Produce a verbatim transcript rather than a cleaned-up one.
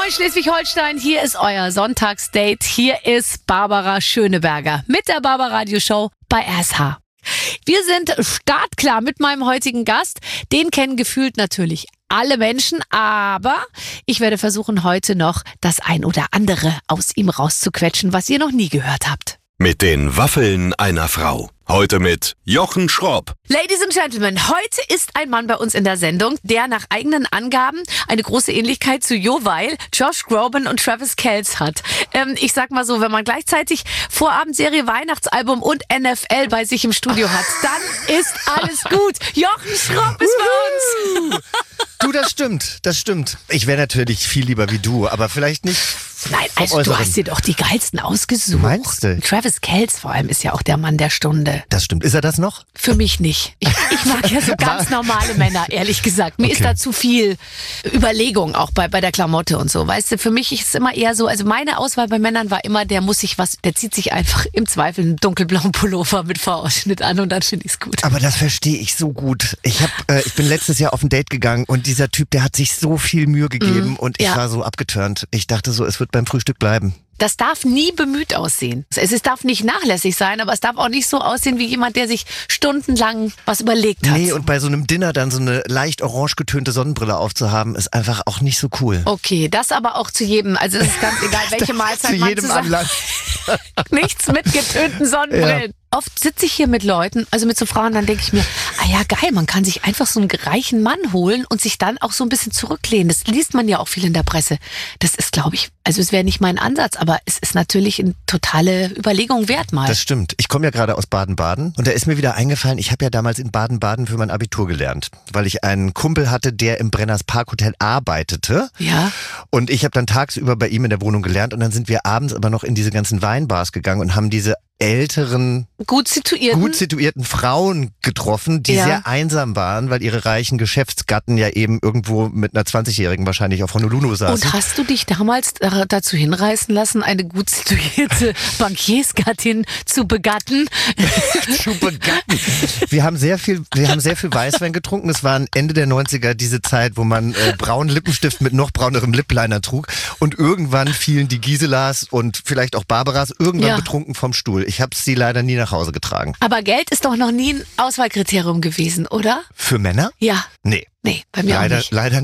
Moin Schleswig-Holstein, hier ist euer Sonntagsdate. Hier ist Barbara Schöneberger mit der Barbara Radio Show bei R S H. Wir sind startklar mit meinem heutigen Gast. Den kennen gefühlt natürlich alle Menschen, aber ich werde versuchen, heute noch das ein oder andere aus ihm rauszuquetschen, was ihr noch nie gehört habt. Mit den Waffeln einer Frau. Heute mit Jochen Schropp. Ladies and Gentlemen, heute ist ein Mann bei uns in der Sendung, der nach eigenen Angaben eine große Ähnlichkeit zu Jo Weil, Josh Groban und Travis Kelce hat. Ähm, ich sag mal so, wenn man gleichzeitig Vorabendserie, Weihnachtsalbum und N F L bei sich im Studio hat, dann ist alles gut. Jochen Schropp ist bei uns. Du, das stimmt, das stimmt. Ich wäre natürlich viel lieber wie du, aber vielleicht nicht. Nein, also du hast dir doch die geilsten ausgesucht. Meinst du? Travis Kelce vor allem ist ja auch der Mann der Stunde. Das stimmt. Ist er das noch? Für mich nicht. Ich, ich mag ja so ganz normale Männer, ehrlich gesagt. Mir Okay. ist da zu viel Überlegung, auch bei, bei der Klamotte und so. Weißt du, für mich ist es immer eher so, also meine Auswahl bei Männern war immer, der muss sich was, der zieht sich einfach im Zweifel einen dunkelblauen Pullover mit V-Ausschnitt an und dann finde ich es gut. Aber das verstehe ich so gut. Ich hab, äh, ich bin letztes Jahr auf ein Date gegangen und dieser Typ, der hat sich so viel Mühe gegeben Mhm, und ich ja. war so abgeturnt. Ich dachte so, es wird beim Frühstück bleiben. Das darf nie bemüht aussehen. Es, es darf nicht nachlässig sein, aber es darf auch nicht so aussehen wie jemand, der sich stundenlang was überlegt hat. Nee, und bei so einem Dinner dann so eine leicht orange getönte Sonnenbrille aufzuhaben, ist einfach auch nicht so cool. Okay, das aber auch zu jedem, also es ist ganz egal, welche Mahlzeit Zu man jedem zusammen- Anlass. Nichts mit getönten Sonnenbrillen. Oft sitze ich hier mit Leuten, also mit so Frauen, dann denke ich mir, ah ja geil, man kann sich einfach so einen reichen Mann holen und sich dann auch so ein bisschen zurücklehnen. Das liest man ja auch viel in der Presse. Das ist, glaube ich, also es wäre nicht mein Ansatz, aber es ist natürlich eine totale Überlegung wert mal. Das stimmt. Ich komme ja gerade aus Baden-Baden und da ist mir wieder eingefallen, ich habe ja damals in Baden-Baden für mein Abitur gelernt, weil ich einen Kumpel hatte, der im Brenners Parkhotel arbeitete. Ja. Und ich habe dann tagsüber bei ihm in der Wohnung gelernt und dann sind wir abends aber noch in diese ganzen Weinbars gegangen und haben diese älteren, Gut situierten. gut situierten Frauen getroffen, die Ja. sehr einsam waren, weil ihre reichen Geschäftsgatten ja eben irgendwo mit einer zwanzigjährigen wahrscheinlich auf Honolulu saßen. Und hast du dich damals da- dazu hinreißen lassen, eine gut situierte Bankiersgattin zu begatten? zu begatten. Wir haben sehr viel, wir haben sehr viel Weißwein getrunken. Es waren Ende der neunziger diese Zeit, wo man äh, braunen Lippenstift mit noch braunerem Lipliner trug. Und irgendwann fielen die Giselas und vielleicht auch Barbaras irgendwann Ja. betrunken vom Stuhl. Ich habe sie leider nie nach Hause getragen. Aber Geld ist doch noch nie ein Auswahlkriterium gewesen, oder? Für Männer? Ja. Nee. Nee, bei mir Leider, auch nicht. leider